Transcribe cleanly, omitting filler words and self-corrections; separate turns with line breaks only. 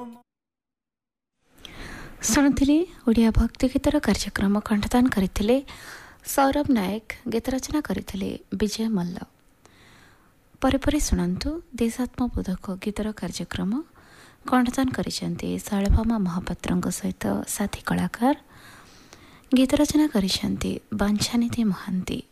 ଶୁଣୁଥିଲି ଓଡ଼ିଆ ଭକ୍ତି ଗୀତର କାର୍ଯ୍ୟକ୍ରମ କଣ୍ଠଦାନ କରିଥିଲେ ସୌରଭ ନାୟକ, ଗୀତ ରଚନା କରିଥିଲେ ବିଜୟ ମଲ୍ଲ। ପରେ ପରେ ଶୁଣନ୍ତୁ ଦେଶାତ୍ମବୋଧକ ଗୀତର କାର୍ଯ୍ୟକ୍ରମ କଣ୍ଠଦାନ କରିଛନ୍ତି ଶୈଳଭାମା ମହାପାତ୍ରଙ୍କ ସହିତ ସାଥୀ କଳାକାର। ଗୀତ ରଚନା କରିଛନ୍ତି ବାଞ୍ଛାନିଧି ମହାନ୍ତି।